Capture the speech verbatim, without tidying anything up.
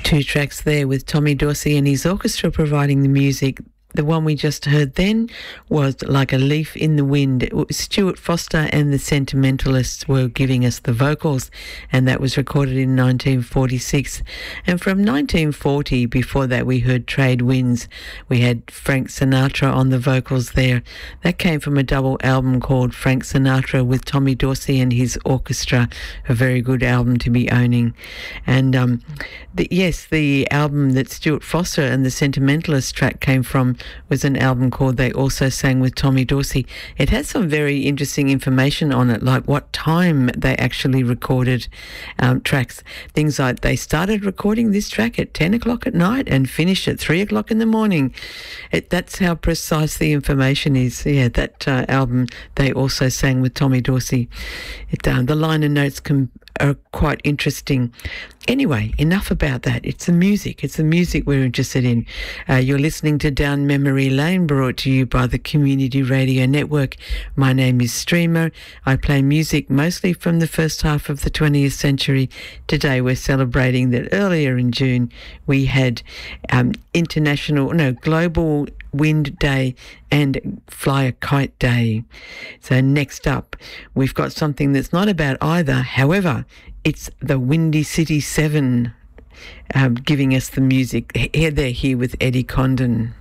Two tracks there with Tommy Dorsey and his orchestra providing the music. The one we just heard then was Like a Leaf in the Wind. It was Stuart Foster and the Sentimentalists were giving us the vocals, and that was recorded in nineteen forty-six. And from nineteen forty, before that, we heard Trade Winds. We had Frank Sinatra on the vocals there. That came from a double album called Frank Sinatra with Tommy Dorsey and his orchestra, a very good album to be owning. And um, the, yes, the album that Stuart Foster and the Sentimentalists track came from was an album called They Also Sang with Tommy Dorsey. It has some very interesting information on it, like what time they actually recorded um, tracks. Things like they started recording this track at ten o'clock at night and finished at three o'clock in the morning. It, that's how precise the information is. Yeah, that uh, album, They Also Sang with Tommy Dorsey. It, uh, the liner notes can are quite interesting. Anyway, enough about that. It's the music. It's the music we're interested in. Uh, you're listening to Down Memory Lane, brought to you by the Community Radio Network. My name is Streamer. I play music mostly from the first half of the twentieth century. Today we're celebrating that earlier in June we had um, International, no, Global Wind Day and Fly a Kite Day. So next up, we've got something that's not about either. However, it's the Windy City Seven um, giving us the music. Here they're here with Eddie Condon.